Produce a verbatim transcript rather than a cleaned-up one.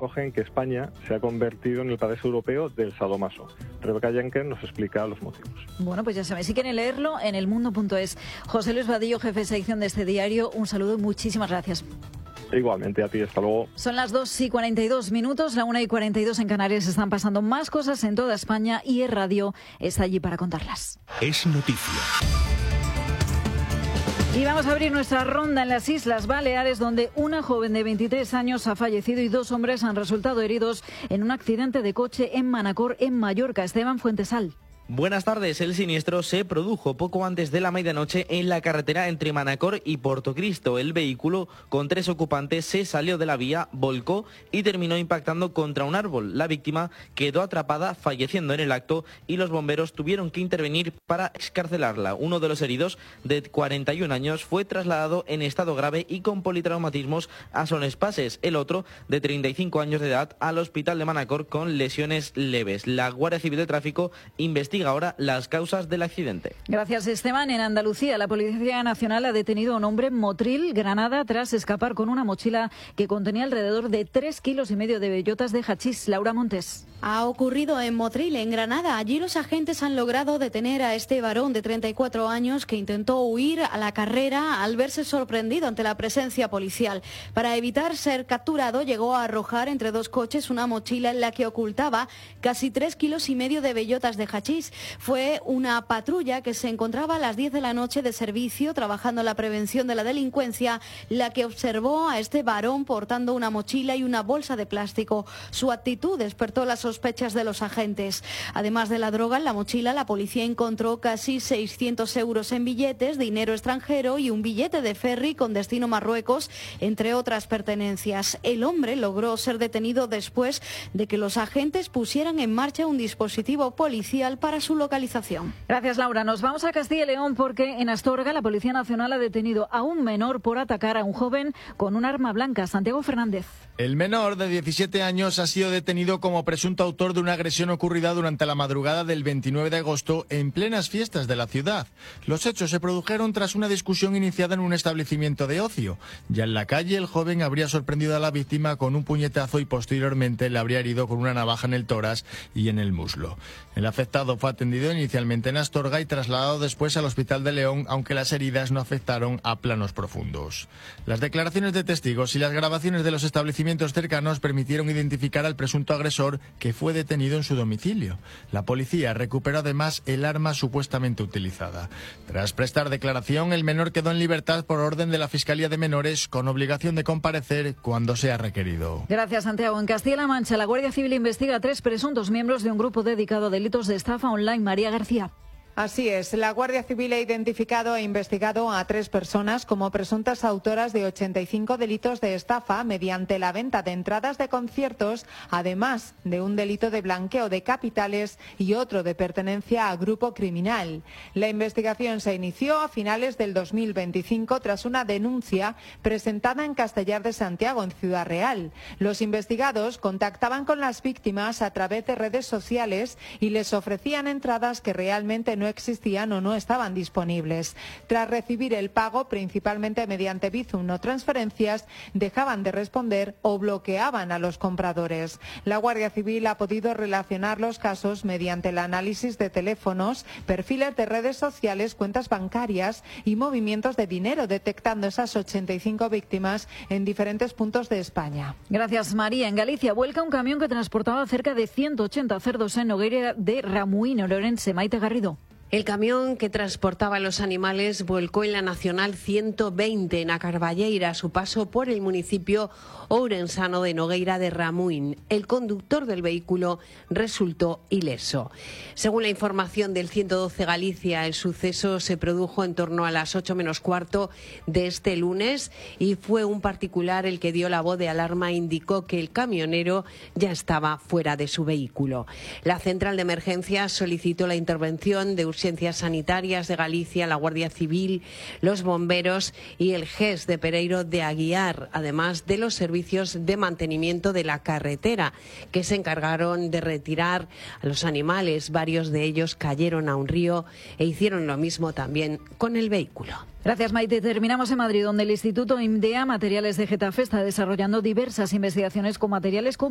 recoge en que España se ha convertido en el paraíso europeo del sadomaso. Rebeca Jenker nos explica los motivos. Bueno, pues ya saben, si quieren leerlo, en elmundo punto es. José Luis Vadillo, jefe de sección de este diario, un saludo y muchísimas gracias. Igualmente a ti, hasta luego. Son las dos y cuarenta y dos minutos, la una y cuarenta y dos en Canarias. Están pasando más cosas en toda España y Es Radio está allí para contarlas. Es noticia. Y vamos a abrir nuestra ronda en las Islas Baleares, donde una joven de veintitrés años ha fallecido y dos hombres han resultado heridos en un accidente de coche en Manacor, en Mallorca. Esteban Fuentesal. Buenas tardes. El siniestro se produjo poco antes de la medianoche en la carretera entre Manacor y Portocristo. El vehículo con tres ocupantes se salió de la vía, volcó y terminó impactando contra un árbol. La víctima quedó atrapada, falleciendo en el acto, y los bomberos tuvieron que intervenir para excarcelarla. Uno de los heridos, de cuarenta y un años, fue trasladado en estado grave y con politraumatismos a Son Espases. El otro, de treinta y cinco años de edad, al hospital de Manacor con lesiones leves. La Guardia Civil de Tráfico investiga ahora las causas del accidente. Gracias, Esteban. En Andalucía, la Policía Nacional ha detenido a un hombre en Motril, Granada, tras escapar con una mochila que contenía alrededor de tres kilos y medio de bellotas de hachís. Laura Montes. Ha ocurrido en Motril, en Granada. Allí los agentes han logrado detener a este varón de treinta y cuatro años que intentó huir a la carrera al verse sorprendido ante la presencia policial. Para evitar ser capturado, llegó a arrojar entre dos coches una mochila en la que ocultaba casi tres kilos y medio de bellotas de hachís. Fue una patrulla que se encontraba a las diez de la noche de servicio trabajando en la prevención de la delincuencia la que observó a este varón portando una mochila y una bolsa de plástico. Su actitud despertó las sospechas de los agentes. Además de la droga, en la mochila la policía encontró casi seiscientos euros en billetes, dinero extranjero y un billete de ferry con destino Marruecos, entre otras pertenencias. El hombre logró ser detenido después de que los agentes pusieran en marcha un dispositivo policial para su localización. Gracias, Laura. Nos vamos a Castilla y León porque en Astorga la Policía Nacional ha detenido a un menor por atacar a un joven con un arma blanca. Santiago Fernández. El menor, de diecisiete años, ha sido detenido como presunto autor de una agresión ocurrida durante la madrugada del veintinueve de agosto en plenas fiestas de la ciudad. Los hechos se produjeron tras una discusión iniciada en un establecimiento de ocio. Ya en la calle, el joven habría sorprendido a la víctima con un puñetazo y posteriormente le habría herido con una navaja en el tórax y en el muslo. El afectado fue atendido inicialmente en Astorga y trasladado después al Hospital de León, aunque las heridas no afectaron a planos profundos. Las declaraciones de testigos y las grabaciones de los establecimientos cercanos permitieron identificar al presunto agresor, que fue detenido en su domicilio. La policía recuperó además el arma supuestamente utilizada. Tras prestar declaración, el menor quedó en libertad por orden de la Fiscalía de Menores, con obligación de comparecer cuando sea requerido. Gracias, Santiago. En Castilla-La Mancha, la Guardia Civil investiga a tres presuntos miembros de un grupo dedicado a delitos de estafa online. María García. Así es, la Guardia Civil ha identificado e investigado a tres personas como presuntas autoras de ochenta y cinco delitos de estafa mediante la venta de entradas de conciertos, además de un delito de blanqueo de capitales y otro de pertenencia a grupo criminal. La investigación se inició a finales del dos mil veinticinco tras una denuncia presentada en Castellar de Santiago, en Ciudad Real. Los investigados contactaban con las víctimas a través de redes sociales y les ofrecían entradas que realmente no no existían o no estaban disponibles. Tras recibir el pago, principalmente mediante Bizum o transferencias, dejaban de responder o bloqueaban a los compradores. La Guardia Civil ha podido relacionar los casos mediante el análisis de teléfonos, perfiles de redes sociales, cuentas bancarias y movimientos de dinero, detectando esas ochenta y cinco víctimas en diferentes puntos de España. Gracias, María. En Galicia vuelca un camión que transportaba cerca de ciento ochenta cerdos en Nogueira de Ramuín, Ourense. Maite Garrido. El camión que transportaba los animales volcó en la Nacional ciento veinte en A Carballeira a su paso por el municipio ourensano de Nogueira de Ramuín. El conductor del vehículo resultó ileso. Según la información del ciento doce Galicia, el suceso se produjo en torno a las ocho menos cuarto de este lunes y fue un particular el que dio la voz de alarma e indicó que el camionero ya estaba fuera de su vehículo. La central de emergencias solicitó la intervención de Urgencias Sanitarias de Galicia, la Guardia Civil, los bomberos y el G E S de Pereiro de Aguiar, además de los servicios de mantenimiento de la carretera, que se encargaron de retirar a los animales. Varios de ellos cayeron a un río e hicieron lo mismo también con el vehículo. Gracias, Maite. Terminamos en Madrid, donde el Instituto IMDEA Materiales de Getafe está desarrollando diversas investigaciones con materiales